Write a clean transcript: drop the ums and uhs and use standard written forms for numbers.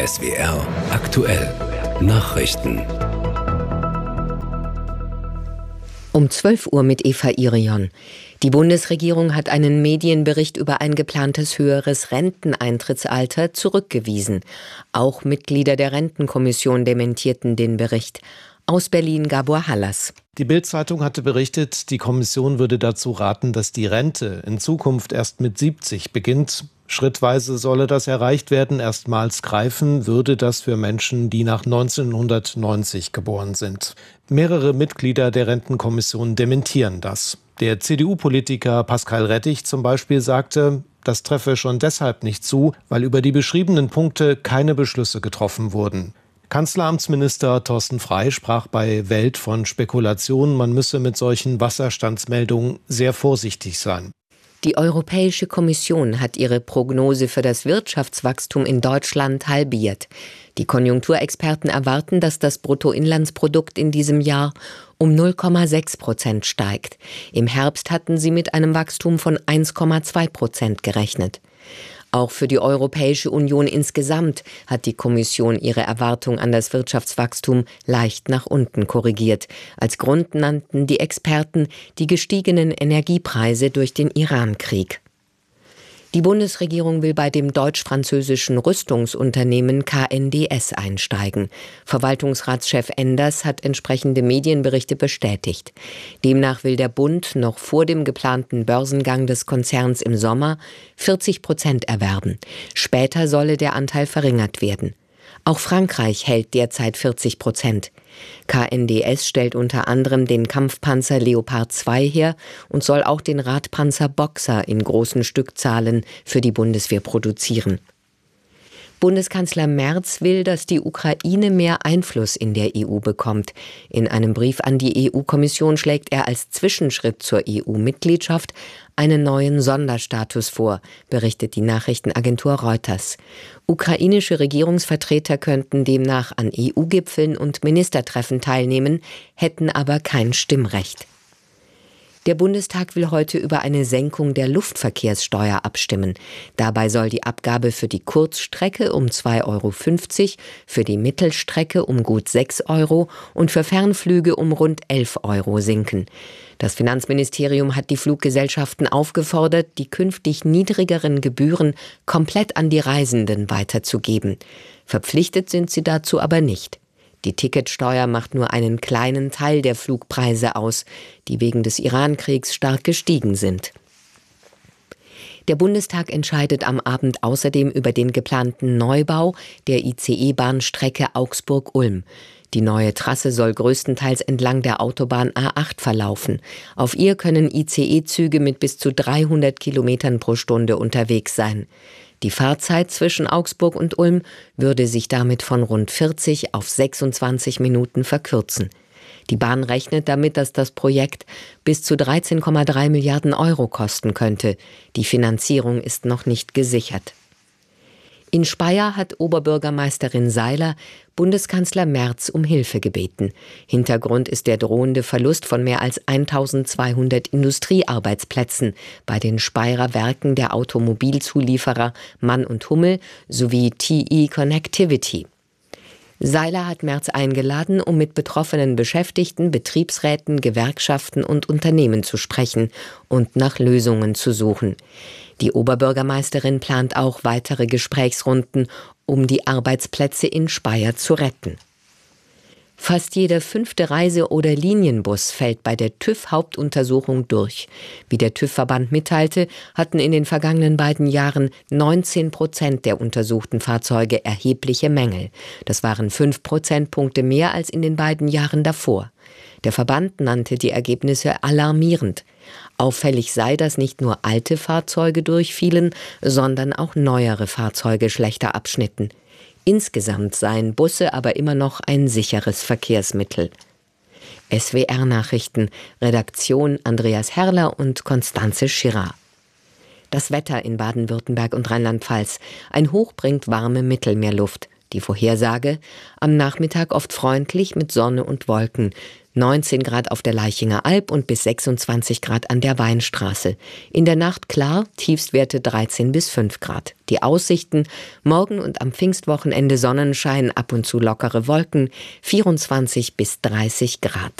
SWR aktuell Nachrichten. Um 12 Uhr mit Eva Irion. Die Bundesregierung hat einen Medienbericht über ein geplantes höheres Renteneintrittsalter zurückgewiesen. Auch Mitglieder der Rentenkommission dementierten den Bericht. Aus Berlin Gabor Hallas. Die Bild-Zeitung hatte berichtet, die Kommission würde dazu raten, dass die Rente in Zukunft erst mit 70 beginnt. Schrittweise solle das erreicht werden. Erstmals greifen würde das für Menschen, die nach 1990 geboren sind. Mehrere Mitglieder der Rentenkommission dementieren das. Der CDU-Politiker Pascal Rettig zum Beispiel sagte, das treffe schon deshalb nicht zu, weil über die beschriebenen Punkte keine Beschlüsse getroffen wurden. Kanzleramtsminister Thorsten Frey sprach bei Welt von Spekulationen, man müsse mit solchen Wasserstandsmeldungen sehr vorsichtig sein. Die Europäische Kommission hat ihre Prognose für das Wirtschaftswachstum in Deutschland halbiert. Die Konjunkturexperten erwarten, dass das Bruttoinlandsprodukt in diesem Jahr um 0,6% steigt. Im Herbst hatten sie mit einem Wachstum von 1,2% gerechnet. Auch für die Europäische Union insgesamt hat die Kommission ihre Erwartung an das Wirtschaftswachstum leicht nach unten korrigiert. Als Grund nannten die Experten die gestiegenen Energiepreise durch den Irankrieg. Die Bundesregierung will bei dem deutsch-französischen Rüstungsunternehmen KNDS einsteigen. Verwaltungsratschef Enders hat entsprechende Medienberichte bestätigt. Demnach will der Bund noch vor dem geplanten Börsengang des Konzerns im Sommer 40% erwerben. Später solle der Anteil verringert werden. Auch Frankreich hält derzeit 40%. KNDS stellt unter anderem den Kampfpanzer Leopard 2 her und soll auch den Radpanzer Boxer in großen Stückzahlen für die Bundeswehr produzieren. Bundeskanzler Merz will, dass die Ukraine mehr Einfluss in der EU bekommt. In einem Brief an die EU-Kommission schlägt er als Zwischenschritt zur EU-Mitgliedschaft einen neuen Sonderstatus vor, berichtet die Nachrichtenagentur Reuters. Ukrainische Regierungsvertreter könnten demnach an EU-Gipfeln und Ministertreffen teilnehmen, hätten aber kein Stimmrecht. Der Bundestag will heute über eine Senkung der Luftverkehrssteuer abstimmen. Dabei soll die Abgabe für die Kurzstrecke um 2,50 €, für die Mittelstrecke um gut 6 € und für Fernflüge um rund 11 € sinken. Das Finanzministerium hat die Fluggesellschaften aufgefordert, die künftig niedrigeren Gebühren komplett an die Reisenden weiterzugeben. Verpflichtet sind sie dazu aber nicht. Die Ticketsteuer macht nur einen kleinen Teil der Flugpreise aus, die wegen des Irankriegs stark gestiegen sind. Der Bundestag entscheidet am Abend außerdem über den geplanten Neubau der ICE-Bahnstrecke Augsburg-Ulm. Die neue Trasse soll größtenteils entlang der Autobahn A8 verlaufen. Auf ihr können ICE-Züge mit bis zu 300 Kilometern pro Stunde unterwegs sein. Die Fahrzeit zwischen Augsburg und Ulm würde sich damit von rund 40 auf 26 Minuten verkürzen. Die Bahn rechnet damit, dass das Projekt bis zu 13,3 Milliarden € kosten könnte. Die Finanzierung ist noch nicht gesichert. In Speyer hat Oberbürgermeisterin Seiler Bundeskanzler Merz um Hilfe gebeten. Hintergrund ist der drohende Verlust von mehr als 1200 Industriearbeitsplätzen bei den Speyerer Werken der Automobilzulieferer Mann und Hummel sowie TE Connectivity. Seiler hat Merz eingeladen, um mit betroffenen Beschäftigten, Betriebsräten, Gewerkschaften und Unternehmen zu sprechen und nach Lösungen zu suchen. Die Oberbürgermeisterin plant auch weitere Gesprächsrunden, um die Arbeitsplätze in Speyer zu retten. Fast jeder 5. Reise- oder Linienbus fällt bei der TÜV-Hauptuntersuchung durch. Wie der TÜV-Verband mitteilte, hatten in den vergangenen beiden Jahren 19% der untersuchten Fahrzeuge erhebliche Mängel. Das waren 5 Prozentpunkte mehr als in den beiden Jahren davor. Der Verband nannte die Ergebnisse alarmierend. Auffällig sei, dass nicht nur alte Fahrzeuge durchfielen, sondern auch neuere Fahrzeuge schlechter abschnitten. Insgesamt seien Busse aber immer noch ein sicheres Verkehrsmittel. SWR-Nachrichten, Redaktion Andreas Herrler und Konstanze Schirra. Das Wetter in Baden-Württemberg und Rheinland-Pfalz. Ein Hoch bringt warme Mittelmeerluft. Die Vorhersage: am Nachmittag oft freundlich mit Sonne und Wolken. 19 Grad auf der Laichinger Alb und bis 26 Grad an der Weinstraße. In der Nacht klar, Tiefstwerte 13 bis 5 Grad. Die Aussichten: morgen und am Pfingstwochenende Sonnenschein, ab und zu lockere Wolken, 24 bis 30 Grad.